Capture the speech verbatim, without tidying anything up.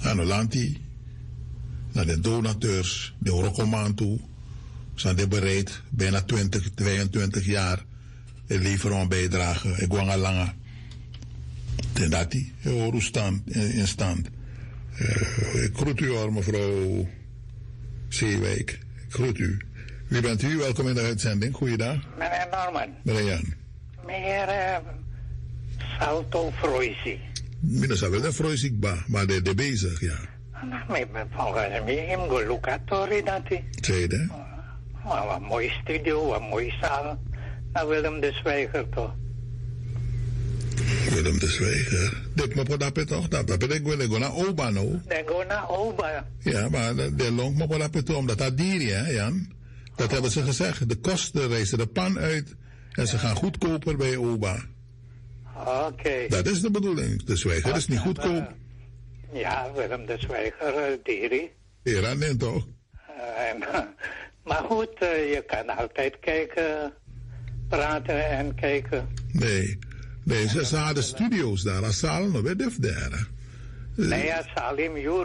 Anolanti, naar de donateurs, de Orokoman toe, zijn die bereid bijna twintig, tweeëntwintig jaar te leveren een bijdrage. Ik wou al langer. Ten dat die, in stand. In stand. Uh, ik groet u al, mevrouw Zeewijk. Ik groet u. Wie bent u? Welkom in de uitzending. Goeiedag. Meneer Norman. Meneer Jan. Meneer uh, Salto Froisi. Meneer wel de Froisi, maar de, de bezig, ja. Nou, volgens mij hem gelocatori dat hij. Tweede. Oh, wat mooie studio, wat mooie zaal. Nou, Willem de Zwijger toch? Willem de Zwijger. Dit moet op dat toch? Dat heb ik wil ik naar Oba nou. Dan gaan naar Oba. Ja, maar de long moet op dat omdat dat dier, hè, Jan. Dat oh. hebben ze gezegd. De kosten reizen de pan uit en ze gaan goedkoper bij Oba. Oké. Okay. Dat is de bedoeling. De Zwijger is niet goedkoop. Uh, ja, Willem de Zwijger, uh, Diri. Ja, nee toch? Uh, en, uh, maar goed, uh, je kan altijd kijken, praten en kijken. Nee, nee, ze, ze hadden studio's daar, als zaal nog weer daar. Nee, ja, Salim Jur.